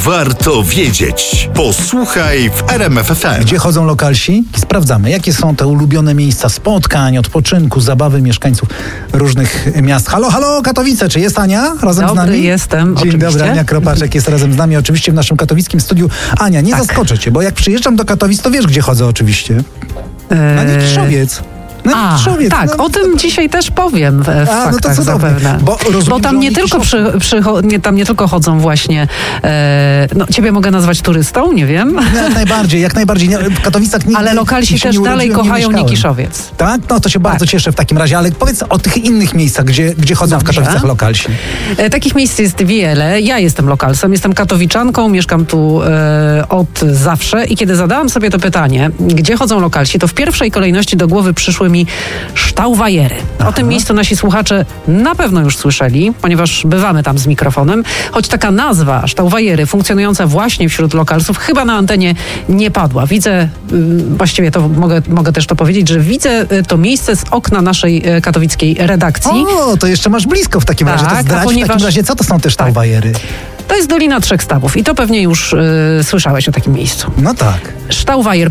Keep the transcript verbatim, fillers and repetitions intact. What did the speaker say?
warto wiedzieć. Posłuchaj w R M F F M. Gdzie chodzą lokalsi? Sprawdzamy, jakie są te ulubione miejsca spotkań, odpoczynku, zabawy mieszkańców różnych miast. Halo, halo, Katowice, czy jest Ania razem Dobry, z nami? jestem, Dzień oczywiście. dobry, Ania Kropaczek jest razem z nami, oczywiście w naszym katowickim studiu. Ania, nie Tak. zaskoczę cię, bo jak przyjeżdżam do Katowic, to wiesz, gdzie chodzę oczywiście. Na Niekiszowiec. Na A, Niekiszowiec. tak, no, o tym dzisiaj też powiem w, w A, no to faktach cudownie. zapewne. Bo rozumiem, Bo że tam o nie tylko, przy, przycho- nie, tam nie tylko chodzą właśnie, e, no ciebie mogę nazwać turystą, nie wiem, Jak najbardziej, jak najbardziej. Nie, w Katowicach nigdy ale lokalsi się też nie dalej urodziłem, nie kochają mieszkałem. Niekiszowiec. Tak? No to się bardzo cieszę w takim razie, ale powiedz o tych innych miejscach, gdzie, gdzie chodzą Dobrze. w Katowicach lokalsi. E, takich miejsc jest wiele. Ja jestem lokalsem, jestem katowiczanką, mieszkam tu e, od zawsze i kiedy zadałam sobie to pytanie, gdzie chodzą lokalsi, to w pierwszej kolejności do głowy przyszły mi Stauwajery. O tym miejscu nasi słuchacze na pewno już słyszeli, ponieważ bywamy tam z mikrofonem, choć taka nazwa Stauwajery funkcjonująca właśnie wśród lokalsów chyba na antenie nie padła. Widzę, y, właściwie to mogę, mogę też to powiedzieć, że widzę y, to miejsce z okna naszej y, katowickiej redakcji. O, to jeszcze masz blisko w takim Tak, razie. To a zdradź w ponieważ- takim razie, co to są te Stauwajery? To jest Dolina Trzech Stawów i to pewnie już y, słyszałeś o takim miejscu. No tak. Stauwajer